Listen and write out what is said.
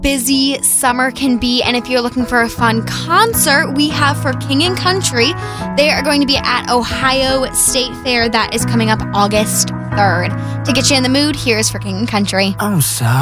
busy summer can be. And if you're looking for a fun concert, we have for King and Country. They are going to be at Ohio State Fair. That is coming up August 3rd. To get you in the mood, here's for King and Country. I'm sorry.